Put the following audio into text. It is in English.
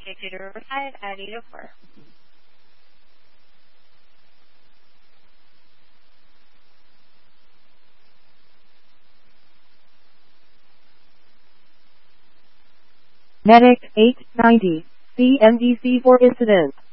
take to the riverside at 8:04. Medic 890, CMDC for incident.